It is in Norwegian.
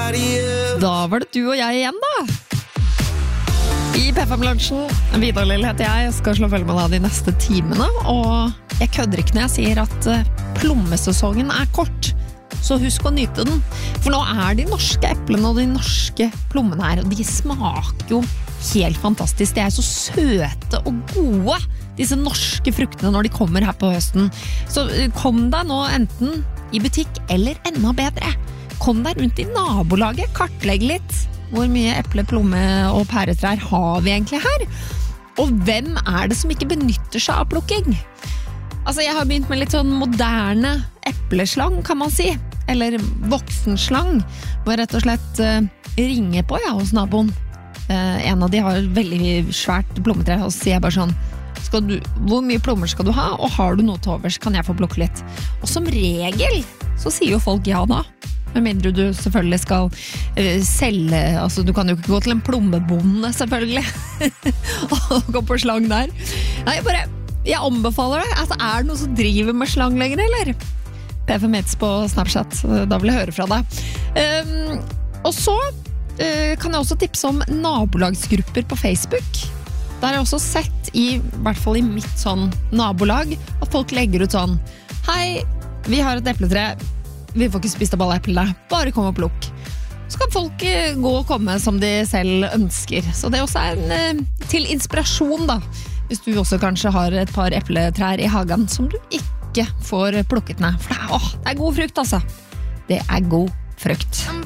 somebody else. Da var det du og jeg igjen da. I P5-lunsjen, Vidar Lill heter jeg skal slå følge med deg de neste timene, og jeg kødder ikke når jeg sier at plommesesongen kort, så husk å nyte den. For nå de norske eplene og de norske plommene her, og de smaker jo helt fantastisk. De så søte og gode, disse norske fruktene når de kommer her på høsten. Så kom deg nå enten i butikk eller enda bedre. Kom deg rundt i nabolaget, kartlegg litt. Hvor mye eple, plomme og pæretrær har vi egentlig her? Og hvem det som ikke benytter seg av plukking? Altså, jeg har begynt med litt sånn moderne epleslang, kan man si. Eller voksenslang. Hvor jeg rett og slett ringer på hos naboen. En av de har veldig svært plommetre, og så sier jeg bare sånn, hvor mye plommer skal du ha? Og har du noe til overs, kan jeg få plukke litt. Og som regel, så sier jo folk ja da. Med mindre du selvfølgelig skal selge, altså du kan jo ikke gå til en plommebonde selvfølgelig, og gå på slang der. Nei, jeg anbefaler det. Altså, det noe som driver med slang lenger, eller? P5 Hits på Snapchat, da vil jeg høre fra deg. Og så kan jeg også tipse om nabolagsgrupper på Facebook. Der har jeg også sett, i hvert fall i mitt sånn nabolag, at folk legger ut sånn, hei, vi har et epletre, vi får ikke spist opp alle eplene, bare kom og plukk. Så kan folk gå og komme som de selv ønsker. Så det også til inspirasjon da, hvis du også kanskje har et par epletrær i hagen som du ikke får plukket ned. For det god frukt altså. Det god frukt.